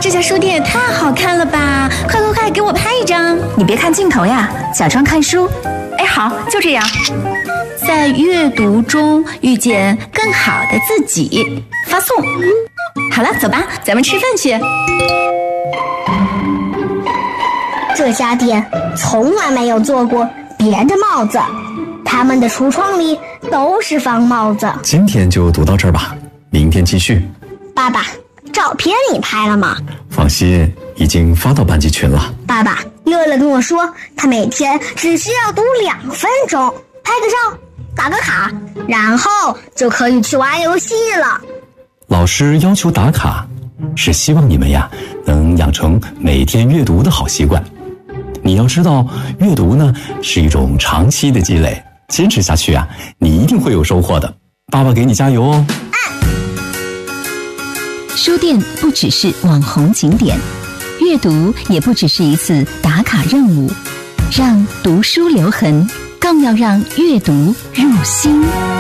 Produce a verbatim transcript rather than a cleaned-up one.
这家书店也太好看了吧！快快快，给我拍一张！ 你别看镜头呀，假装看书。哎，好，就这样。 在阅读中遇见更好的自己，发送。好了，走吧，咱们吃饭去。 这家店从来没有做过别的帽子，他们的橱窗里都是方帽子。 今天就读到这儿吧，明天继续。 爸爸，照片你拍了吗？ 放心，已经发到班级群了。 爸爸，乐乐跟我说，他每天只需要读两分钟，拍个照，打个卡，然后就可以去玩游戏了。 老师要求打卡，是希望你们呀能养成每天阅读的好习惯。你要知道，阅读呢是一种长期的积累，坚持下去啊，你一定会有收获的。爸爸给你加油哦！ 书店不只是网红景点，阅读也不只是一次打卡任务，让读书留痕，更要让阅读入心。